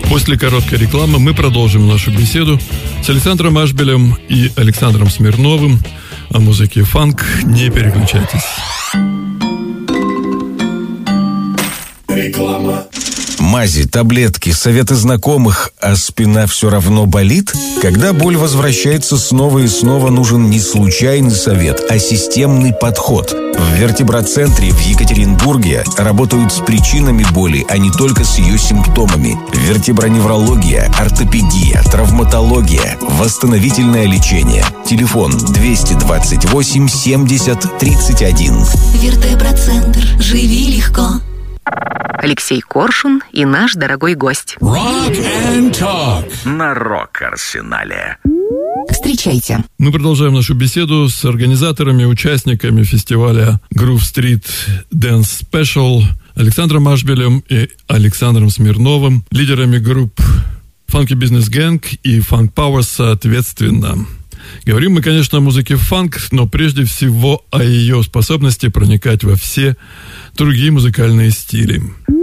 После короткой рекламы мы продолжим нашу беседу с Александром Ашбелем и Александром Смирновым о музыке фанк. Не переключайтесь. Реклама. Мази, таблетки, советы знакомых, а спина все равно болит? Когда боль возвращается снова и снова, нужен не случайный совет, а системный подход. В вертеброцентре в Екатеринбурге работают с причинами боли, а не только с ее симптомами. Вертеброневрология, ортопедия, травматология, восстановительное лечение. Телефон 228 70 31. Вертеброцентр. Живи легко. Алексей Коршун и наш дорогой гость. Rock and Talk на Рок-Арсенале. Встречайте. Мы продолжаем нашу беседу с организаторами, участниками фестиваля Groove Street Dance Special Александром Ашбелем и Александром Смирновым, лидерами групп Funky Business Gang и Funk Power соответственно. Говорим мы, конечно, о музыке фанк, но прежде всего о ее способности проникать во все другие музыкальные стили.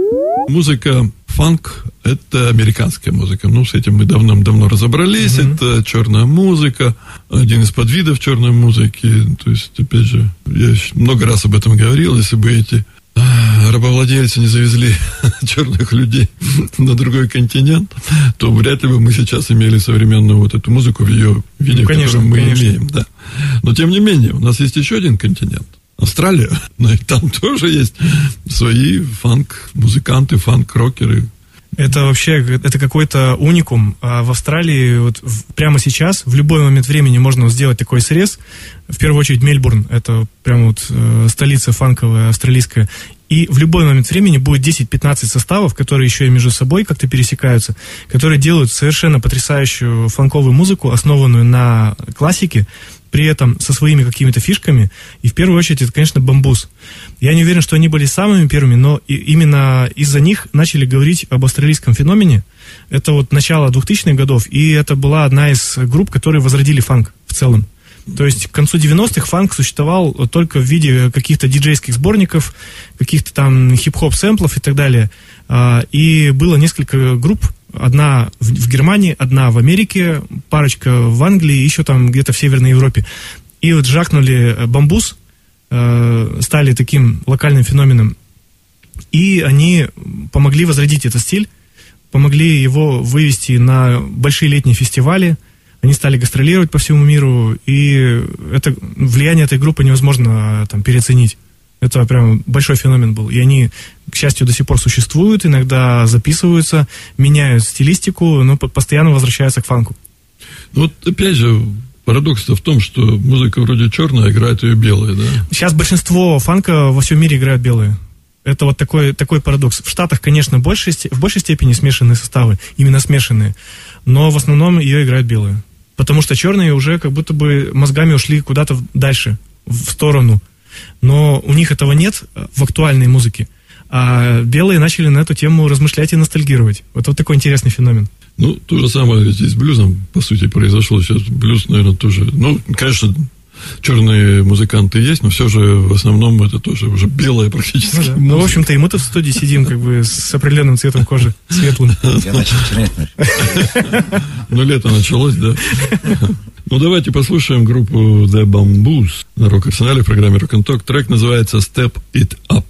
Музыка фанк – это американская музыка. Ну, с этим мы давно разобрались. Это черная музыка, один из подвидов черной музыки. То есть, опять же, я много раз об этом говорил. Если бы эти рабовладельцы не завезли черных людей на другой континент, то вряд ли бы мы сейчас имели современную вот эту музыку в ее виде, которую мы имеем. Да. Но, тем не менее, у нас есть еще один континент. Австралия. Но и там тоже есть свои фанк-музыканты, фанк-рокеры. Это вообще, это какой-то уникум. А в Австралии вот прямо сейчас, в любой момент времени можно сделать такой срез. В первую очередь Мельбурн, это прямо вот столица фанковая австралийская. И в любой момент времени будет 10-15 составов, которые еще и между собой как-то пересекаются, которые делают совершенно потрясающую фанковую музыку, основанную на классике, при этом со своими какими-то фишками. И в первую очередь это, конечно, Бамбус. Я не уверен, что они были самыми первыми, но именно из-за них начали говорить об австралийском феномене. Это вот начало 2000-х годов, и это была одна из групп, которые возродили фанк в целом. То есть к концу 90-х фанк существовал только в виде каких-то диджейских сборников, каких-то там хип-хоп сэмплов и так далее. И было несколько групп. Одна в Германии, одна в Америке, парочка в Англии, еще там где-то в Северной Европе. И вот жахнули Бамбус, стали таким локальным феноменом. И они помогли возродить этот стиль, помогли его вывести на большие летние фестивали. Они стали гастролировать по всему миру, и это, влияние этой группы невозможно там переоценить. Это прям большой феномен был. И они, к счастью, до сих пор существуют, иногда записываются, меняют стилистику, но постоянно возвращаются к фанку. Вот опять же, парадокс-то в том, что музыка вроде черная, играет ее белая, да? Сейчас большинство фанка во всем мире играют белые. Это вот такой парадокс. В Штатах, конечно, в большей степени смешанные составы, именно смешанные, но в основном ее играют белые. Потому что черные уже как будто бы мозгами ушли куда-то дальше, в сторону. Но у них этого нет в актуальной музыке. А белые начали на эту тему размышлять и ностальгировать. Вот такой интересный феномен. Ну, то же самое здесь с блюзом, по сути, произошло. Сейчас блюз, наверное, тоже... Ну, конечно, черные музыканты есть, но все же в основном это тоже уже белое практически. Ну, в общем-то, и мы-то в студии сидим как бы с определенным цветом кожи, светлым. Я начал терять. Ну, лето началось, да. Ну, давайте послушаем группу The Bamboos на Рок-Арсенале в программе Rock and Talk. Трек называется Step It Up.